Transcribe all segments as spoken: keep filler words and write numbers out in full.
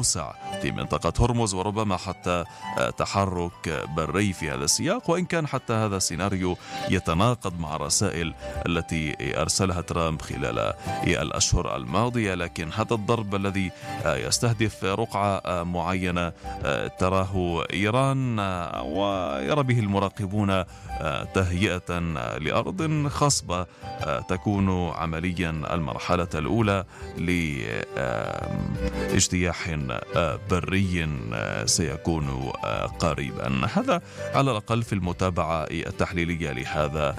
أوسع في منطقة هرمز، وربما حتى تحرك بري في هذا السياق، وإن كان حتى هذا السيناريو يتناقض مع الرسائل التي أرسلها ترامب خلال الأشهر الماضية. لكن هذا الضرب الذي يستهدف رقعة معينة تراه إيران ويرى به المراقبون تهيئة لأرض خصبة تكون عمليا المرحلة الأولى لاجتياح بري سيكون قريبا. هذا على الأقل في المتابعة التحليلية لهذا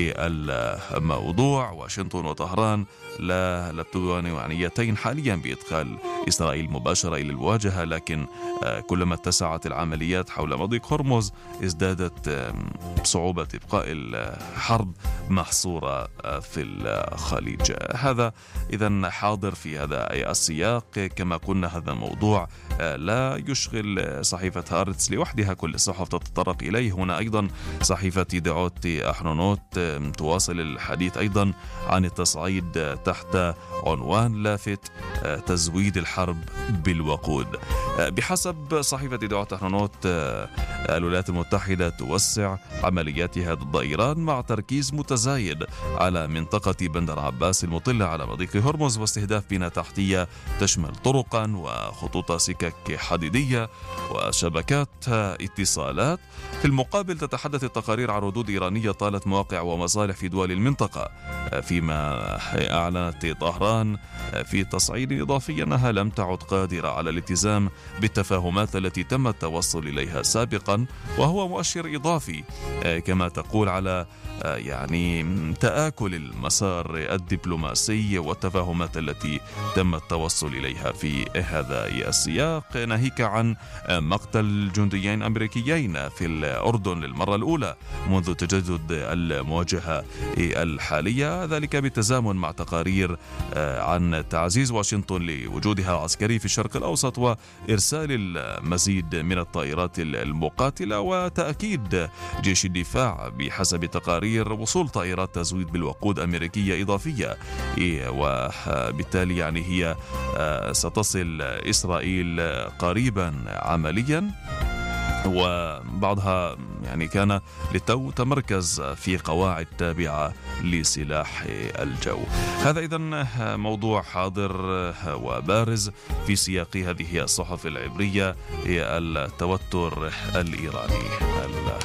الموضوع. واشنطن وطهران لا يبدوان معنيتين حاليا بإدخال إسرائيل مباشرة إلى المواجهة، لكن كلما اتسعت العمليات حول مضيق هرمز ازدادت صعوبة إبقاء الحرب محصورة في الخليج. هذا إذن حاضر في هذا السياق. كما قلنا هذا الموضوع لا يشغل صحيفة هارتس لوحدها، كل الصحف تتطرق إليه. هنا أيضا صحيفة يديعوت أحرونوت تواصل الحديث أيضا عن التصعيد تحت عنوان لافت: تزويد الحرب بالوقود. بحسب صحيفة يديعوت أحرونوت الولايات المتحدة توسع عملياتها ضد إيران مع تركيز متزايد على منطقة بندر عباس المطلة على مضيق هرمز، واستهداف بنى تحتية تشمل طرقا وخطوط سكك حديدية وشبكات اتصالات. في المقابل تتحدث التقارير عن ردود إيرانية طالت مواقع ومصالح في دول المنطقة، فيما أعلنت طهران في تصعيد إضافي أنها لم تعد قادرة على الالتزام بالتفاهمات التي تم التوصل إليها سابقا، وهو مؤشر إضافي كما تقول على يعني تآكل المسار الدبلوماسي والتفاهمات التي تم التوصل إليها في هذا السياق، ناهيك عن مقتل جنديين أمريكيين في الأردن للمرة الأولى منذ تجدد المواجهة الحالية، ذلك بالتزامن مع تقارير عن تعزيز واشنطن لوجودها العسكري في الشرق الأوسط وإرسال المزيد من الطائرات المقاتلة، وتأكيد جيش الدفاع بحسب تقارير وصول طائرات تزويد بالوقود أمريكية إضافية، وبالتالي يعني هي ستصل إسرائيل قريبا عمليا، وبعضها يعني كان للتو تمركز في قواعد تابعة لسلاح الجو. هذا إذن موضوع حاضر وبارز في سياق هذه الصحف العبرية، هي التوتر الإيراني.